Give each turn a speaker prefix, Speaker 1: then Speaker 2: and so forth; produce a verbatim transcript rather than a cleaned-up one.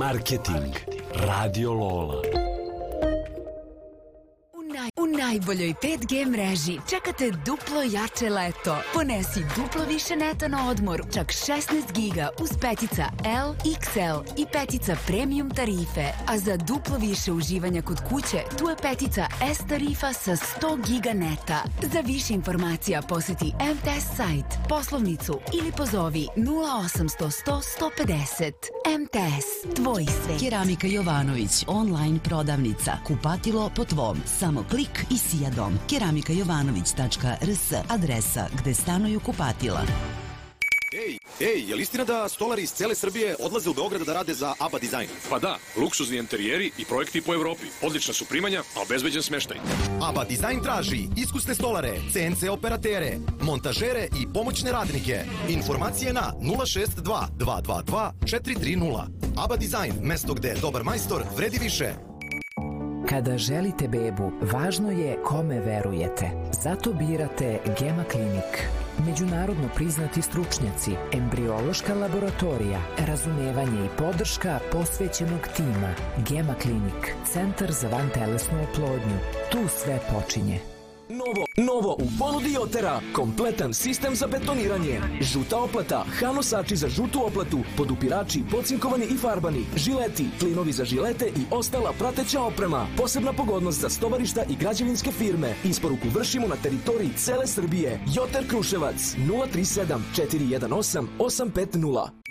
Speaker 1: Marketing Radio Lola.
Speaker 2: U najboljoj pet G mreži čekate duplo jače leto. Ponesi duplo više neta na odmor, čak šesnaest giga uz petica L, iks el i petica premium tarife. A za duplo više uživanja kod kuće, tu je petica S tarifa sa sto giga neta. Za više informacija poseti M T S sajt, poslovnicu ili pozovi nula osamsto sto sto pedeset. M T S, tvoj svet.
Speaker 3: Keramika Jovanović, online prodavnica. Kupatilo po tvom. Samo klik i sija dom. keramika jovanović tačka r s, adresa gde stanuju kupatila.
Speaker 4: Ej, ej, je li istina da stolari iz cele Srbije odlaze u Beograd da rade za ABBA Design?
Speaker 5: Pa da, luksuzni interijeri i projekti po Evropi. Odlična su primanja, a obezbeđen smeštaj.
Speaker 4: ABBA Design traži iskusne stolare, C N C operatere, montažere i pomoćne radnike. Informacije na nula šest dva dva dva dva četiri tri nula. ABBA Design, mesto gde dobar majstor vredi više.
Speaker 6: Kada želite bebu, važno je kome verujete. Zato birate Gema Klinik. Međunarodno priznati stručnjaci, embriološka laboratorija, razumevanje i podrška posvećenog tima. Gema Klinik, centar za vantelesnu oplodnju. Tu sve počinje.
Speaker 7: Novo, novo u ponudi Jotera, kompletan sistem za betoniranje, žuta oplata, hanosači za žutu oplatu, podupirači, pocinkovani i farbani, žileti, klinovi za žilete i ostala prateća oprema, posebna pogodnost za stovarišta i građevinske firme. Isporuku vršimo na teritoriji cele Srbije. Joter Kruševac, nula tri sedam četiri jedan osam osam pet nula.